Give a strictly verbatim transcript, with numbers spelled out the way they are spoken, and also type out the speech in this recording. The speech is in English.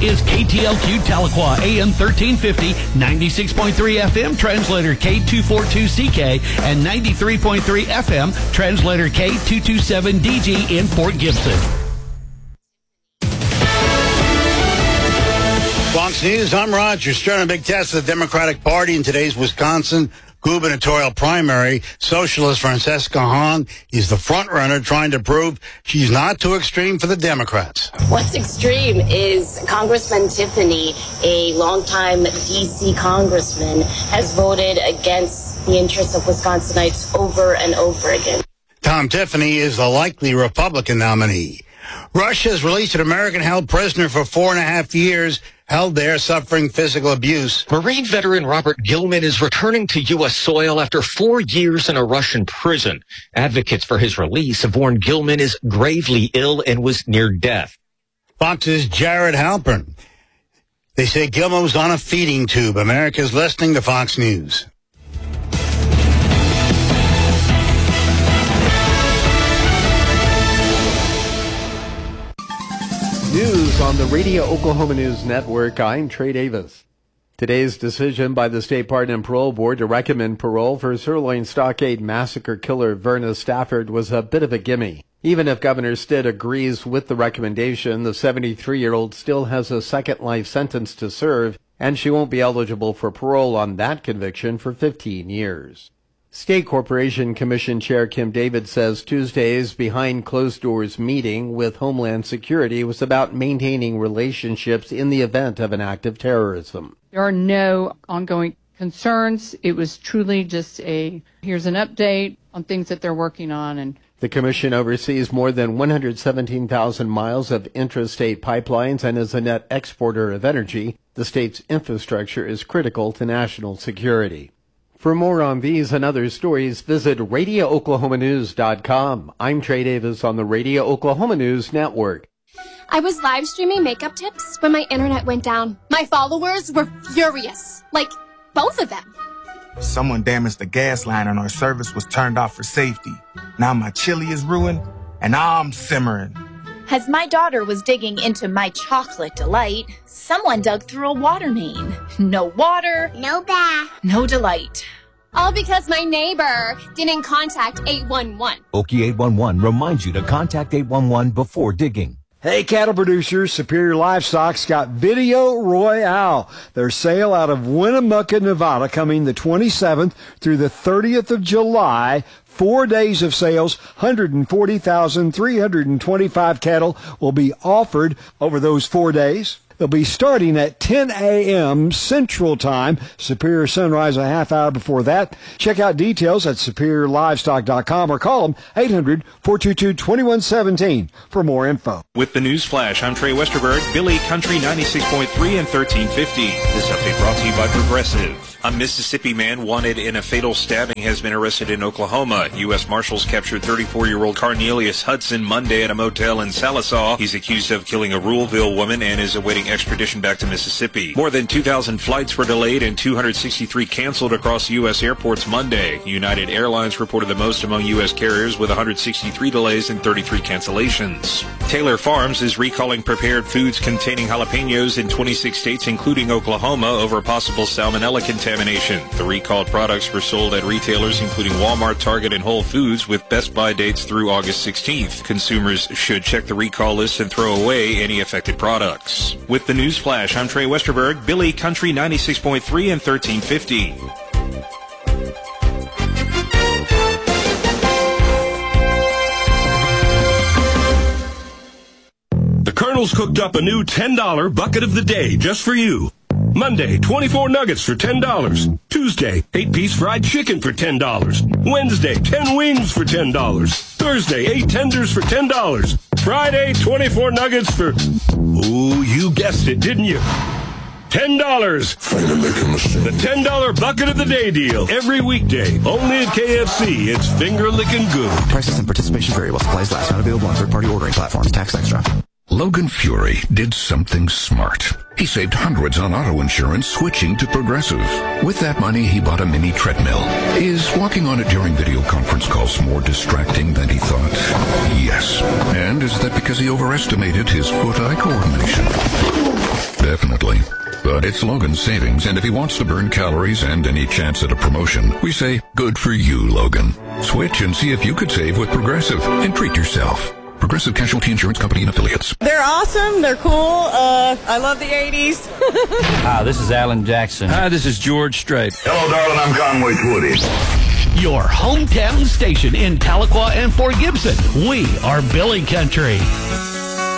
is K T L Q Tahlequah, A M thirteen fifty, ninety-six point three F M, translator K two forty-two C K, and ninety-three point three F M, translator K two twenty-seven D G in Fort Gibson. Fox News, I'm Roger Stern. A big test of the Democratic Party in today's Wisconsin gubernatorial primary. Socialist Francesca Hahn is the front runner, trying to prove she's not too extreme for the Democrats. What's extreme is Congressman Tiffany, a longtime D C congressman, has voted against the interests of Wisconsinites over and over again. Tom Tiffany is the likely Republican nominee. Russia has released an American-held prisoner for four and a half years, held there suffering physical abuse. Marine veteran Robert Gilman is returning to U S soil after four years in a Russian prison. Advocates for his release have warned Gilman is gravely ill and was near death. Fox's Jared Halpern. They say Gilman was on a feeding tube. America's listening to Fox News. News on the Radio Oklahoma News Network. I'm Trey Davis. Today's decision by the State Pardon and Parole Board to recommend parole for Sirloin Stockade massacre killer Verna Stafford was a bit of a gimme. Even if Governor Stitt agrees with the recommendation, the seventy-three-year-old still has a second life sentence to serve, and she won't be eligible for parole on that conviction for fifteen years. State Corporation Commission Chair Kim David says Tuesday's behind-closed-doors meeting with Homeland Security was about maintaining relationships in the event of an act of terrorism. There are no ongoing concerns. It was truly just a, here's an update on things that they're working on. And the commission oversees more than one hundred seventeen thousand miles of intrastate pipelines and is a net exporter of energy. The state's infrastructure is critical to national security. For more on these and other stories, visit radio oklahoma news dot com. I'm Trey Davis on the Radio Oklahoma News Network. I was live streaming makeup tips when my internet went down. My followers were furious. Like, both of them. Someone damaged the gas line and our service was turned off for safety. Now my chili is ruined and I'm simmering. As my daughter was digging into my chocolate delight, someone dug through a water main. No water, no bath, no delight. All because my neighbor didn't contact eight one one. Okie eight one one reminds you to contact eight one one before digging. Hey, cattle producers, Superior Livestock's got Video Royale, their sale out of Winnemucca, Nevada, coming the twenty-seventh through the thirtieth of July. Four days of sales, one hundred forty thousand three hundred twenty-five cattle will be offered over those four days. They'll be starting at ten a.m. Central Time. Superior Sunrise a half hour before that. Check out details at superior livestock dot com or call them eight hundred, four two two, two one one seven for more info. With the News Flash, I'm Trey Westerberg, Billy Country ninety-six point three and thirteen fifty. This update brought to you by Progressive. A Mississippi man wanted in a fatal stabbing has been arrested in Oklahoma. U S Marshals captured thirty-four-year-old Cornelius Hudson Monday at a motel in Sallisaw. He's accused of killing a Ruleville woman and is awaiting extradition back to Mississippi. More than two thousand flights were delayed and two hundred sixty-three canceled across U S airports Monday. United Airlines reported the most among U S carriers with one hundred sixty-three delays and thirty-three cancellations. Taylor Farms is recalling prepared foods containing jalapenos in twenty-six states, including Oklahoma, over possible salmonella contamination. The recalled products were sold at retailers including Walmart, Target, and Whole Foods with Best Buy dates through August sixteenth. Consumers should check the recall list and throw away any affected products. With the News Flash, I'm Trey Westerberg, Billy Country ninety-six point three and thirteen fifty. The Colonel's cooked up a new ten dollar bucket of the day just for you. Monday, twenty-four nuggets for ten dollars. Tuesday, eight-piece fried chicken for ten dollars. Wednesday, ten wings for ten dollars. Thursday, eight tenders for ten dollars. Friday, twenty-four nuggets for... Oh, you guessed it, didn't you? ten dollars. The ten dollar bucket of the day deal. Every weekday. Only at K F C. It's finger-licking good. Prices and participation vary while supplies last. Not available on third-party ordering platforms. Tax extra. Logan Fury did something smart. He saved hundreds on auto insurance switching to Progressive. With that money, he bought a mini treadmill. Is walking on it during video conference calls more distracting than he thought? Yes. And is that because he overestimated his foot-eye coordination? Definitely. But it's Logan's savings, and if he wants to burn calories and any chance at a promotion, we say, good for you, Logan. Switch and see if you could save with Progressive and treat yourself. Progressive Casualty Insurance Company and Affiliates. They're awesome. They're cool. Uh, I love the eighties. Hi, this is Alan Jackson. Hi, this is George Strait. Hello, darling. I'm Conway Twitty. Your hometown station in Tahlequah and Fort Gibson. We are Billy Country.